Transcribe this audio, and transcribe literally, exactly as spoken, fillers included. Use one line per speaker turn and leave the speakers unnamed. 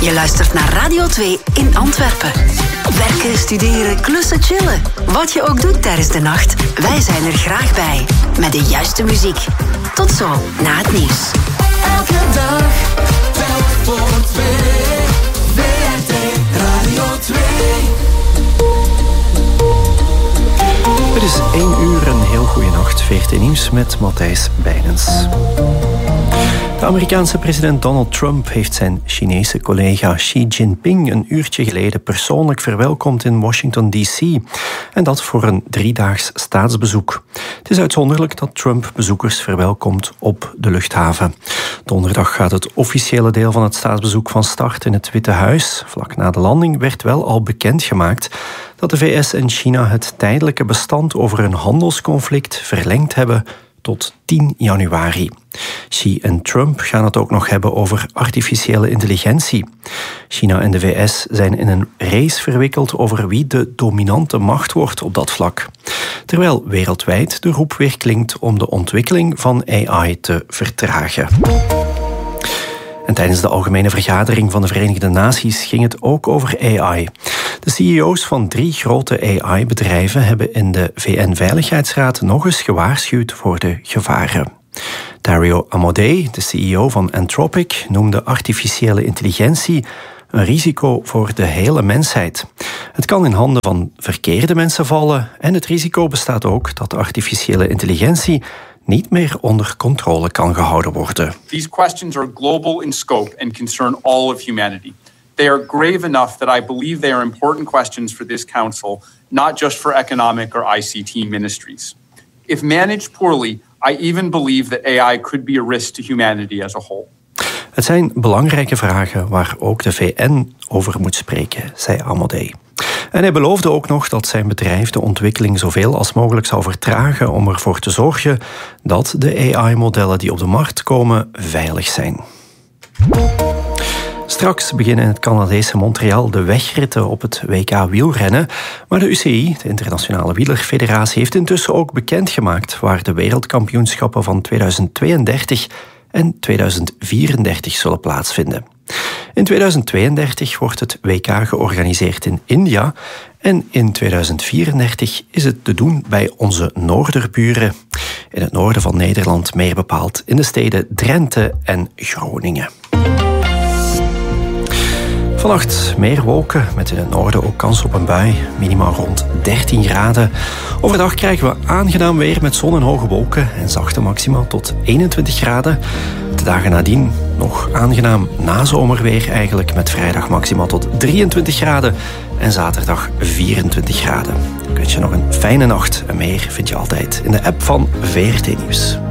Je luistert naar Radio twee in Antwerpen. Werken, studeren, klussen, chillen. Wat je ook doet tijdens de nacht, wij zijn er graag bij. Met de juiste muziek. Tot zo, na het nieuws.
Elke dag, telk voor twee. V R T Radio twee.
Het is één uur, een heel goede nacht. V R T Nieuws met Matthijs Bijnens. De Amerikaanse president Donald Trump heeft zijn Chinese collega Xi Jinping een uurtje geleden persoonlijk verwelkomd in Washington D C. En dat voor een driedaags staatsbezoek. Het is uitzonderlijk dat Trump bezoekers verwelkomt op de luchthaven. Donderdag gaat het officiële deel van het staatsbezoek van start in het Witte Huis. Vlak na de landing werd wel al bekendgemaakt dat de V S en China het tijdelijke bestand over een handelsconflict verlengd hebben tot tien januari. Xi en Trump gaan het ook nog hebben over artificiële intelligentie. China en de V S zijn in een race verwikkeld over wie de dominante macht wordt op dat vlak. Terwijl wereldwijd de roep weer klinkt om de ontwikkeling van A I te vertragen. En tijdens de algemene vergadering van de Verenigde Naties ging het ook over A I. De C E O's van drie grote A I-bedrijven hebben in de V N-veiligheidsraad nog eens gewaarschuwd voor de gevaren. Dario Amodei, de C E O van Anthropic, noemde artificiële intelligentie een risico voor de hele mensheid. Het kan in handen van verkeerde mensen vallen en het risico bestaat ook dat artificiële intelligentie niet meer onder controle kan gehouden worden.
These questions are global in scope and concern all of humanity. They are grave enough that I believe they are important questions for this council, not just for economic or I C T ministries. If managed poorly, I even believe that A I could be a risk to humanity as a whole.
Het zijn belangrijke vragen waar ook de V N over moet spreken, zei Amodei. En hij beloofde ook nog dat zijn bedrijf de ontwikkeling zoveel als mogelijk zou vertragen om ervoor te zorgen dat de A I-modellen die op de markt komen veilig zijn. Straks beginnen in het Canadese Montreal de wegritten op het W K wielrennen. Maar de U C I, de Internationale Wielerfederatie, heeft intussen ook bekendgemaakt waar de wereldkampioenschappen van tweeduizend tweeëndertig en tweeduizend vierendertig zullen plaatsvinden. In tweeduizend tweeëndertig wordt het W K georganiseerd in India en in tweeduizend vierendertig is het te doen bij onze noorderburen. In het noorden van Nederland, meer bepaald in de steden Drenthe en Groningen. Vannacht meer wolken, met in het noorden ook kans op een bui. Minimaal rond dertien graden. Overdag krijgen we aangenaam weer met zon en hoge wolken en zachte maxima tot eenentwintig graden. De dagen nadien nog aangenaam nazomerweer eigenlijk, met vrijdag maxima tot drieëntwintig graden en zaterdag vierentwintig graden. Ik wens je nog een fijne nacht en meer vind je altijd in de app van V R T Nieuws.